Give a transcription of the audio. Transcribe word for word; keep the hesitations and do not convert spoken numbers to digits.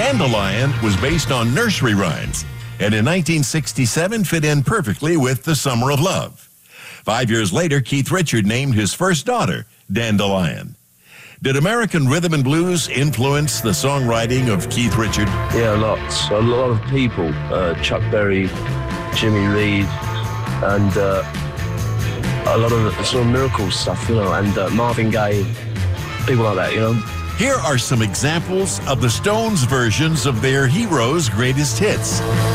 Dandelion was based on nursery rhymes, and in nineteen sixty-seven fit in perfectly with The Summer of Love. Five years later, Keith Richard named his first daughter Dandelion. Did American rhythm and blues influence the songwriting of Keith Richard? Yeah, lots. A lot of people. Uh, Chuck Berry, Jimmy Reed, and uh, a lot of the sort of miracle stuff, you know, and uh, Marvin Gaye, people like that, you know. Here are some examples of the Stones' versions of their heroes' greatest hits.